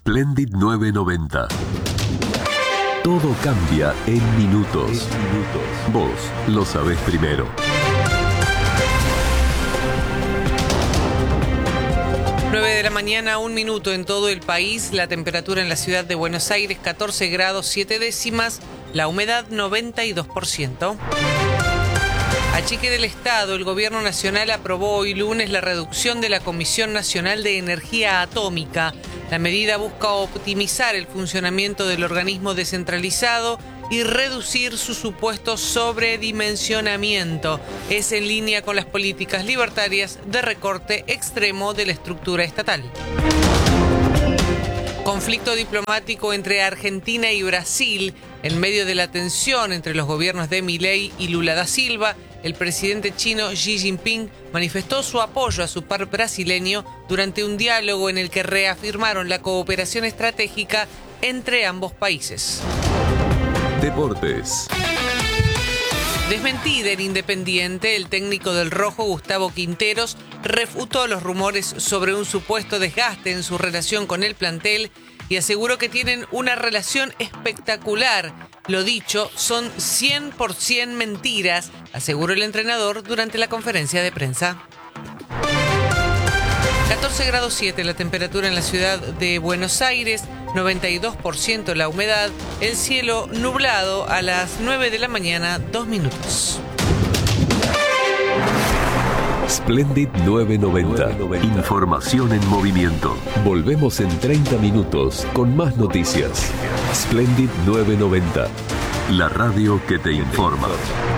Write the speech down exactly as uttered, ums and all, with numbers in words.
Splendid nueve noventa. Todo cambia en minutos. En minutos. Vos lo sabés primero. nueve de la mañana, un minuto en todo el país. La temperatura en la ciudad de Buenos Aires, catorce grados siete décimas. La humedad, noventa y dos por ciento. Achique del Estado. El Gobierno Nacional aprobó hoy lunes la reducción de la Comisión Nacional de Energía Atómica. La medida busca optimizar el funcionamiento del organismo descentralizado y reducir su supuesto sobredimensionamiento. Es en línea con las políticas libertarias de recorte extremo de la estructura estatal. Conflicto diplomático entre Argentina y Brasil. En medio de la tensión entre los gobiernos de Milei y Lula da Silva, el presidente chino Xi Jinping manifestó su apoyo a su par brasileño durante un diálogo en el que reafirmaron la cooperación estratégica entre ambos países. Deportes. Desmentida en Independiente, el técnico del Rojo, Gustavo Quinteros, refutó los rumores sobre un supuesto desgaste en su relación con el plantel y aseguró que tienen una relación espectacular. Lo dicho son cien por ciento mentiras, aseguró el entrenador durante la conferencia de prensa. catorce grados siete la temperatura en la ciudad de Buenos Aires, noventa y dos por ciento la humedad, el cielo nublado a las nueve de la mañana, dos minutos. Splendid nueve noventa. Información en movimiento. Volvemos en treinta minutos con más noticias. Splendid nueve noventa. La radio que te informa.